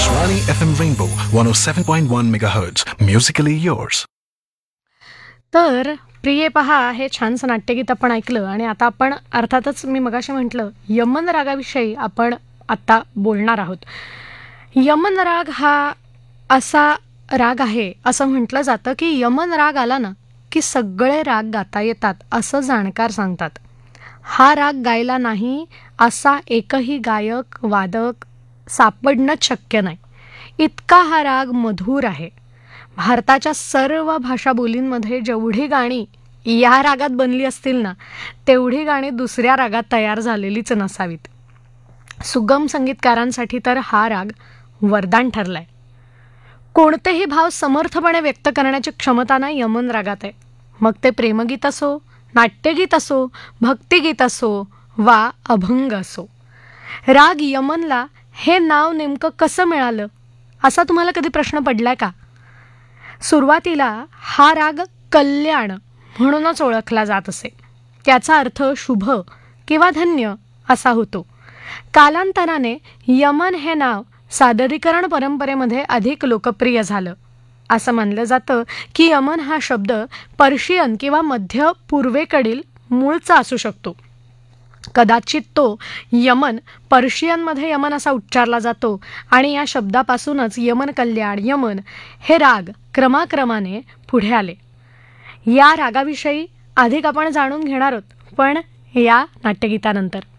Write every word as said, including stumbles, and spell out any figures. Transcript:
Akashvani F M Rainbow one oh seven point one megahertz. Musically yours. तर प्रिये पहा हे छानसं नाट्यगीत आपण ऐकलं आणि आता आपण अर्थातच मी मगाशी म्हटलं यमन रागाविषयी आपण आत्ता बोलणार आहोत. यमन राग हा असा राग आहे असं म्हटलं जातं की यमन राग आला ना की सगळे राग गाता येतात असं जाणकार सांगतात. हा राग गायला नाही असा एकही गायक वादक सापडणंच शक्य नाही, इतका हा राग मधुर आहे. भारताच्या सर्व भाषा बोलींमध्ये जेवढी गाणी या रागात बनली असतील ना तेवढी गाणी दुसऱ्या रागात तयार झालेलीच नसावीत. सुगम संगीतकारांसाठी तर हा राग वरदान ठरलाय. कोणतेही भाव समर्थपणे व्यक्त करण्याची क्षमता ना यमन रागात आहे. मग ते प्रेमगीत असो, नाट्यगीत असो, भक्तिगीत असो वा अभंग असो. राग यमनला हे नाव नेमकं कसं मिळालं असा तुम्हाला कधी प्रश्न पडलाय का? सुरुवातीला हा राग कल्याण म्हणूनच ओळखला जात असे. त्याचा अर्थ शुभ किंवा धन्य असा होतो. कालांतराने यमन हे नाव सादरीकरण परंपरेमध्ये अधिक लोकप्रिय झालं. असं मानलं जातं की यमन हा शब्द पर्शियन किंवा मध्य पूर्वेकडील मूळचा असू शकतो. कदाचित तो यमन पर्शियनमध्ये यमन असा उच्चारला जातो आणि या शब्दापासूनच यमन कल्याण यमन हे राग क्रमाक्रमाने पुढे आले. या रागाविषयी अधिक आपण जाणून घेणार आहोत, पण या नाट्यगीतानंतर.